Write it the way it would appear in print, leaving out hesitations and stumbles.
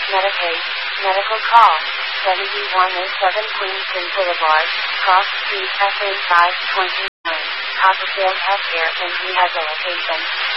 Medicaid, medical call, 7107 Queenston Boulevard, Cross Street, SA 529, Copperfield Healthcare and Rehabilitation.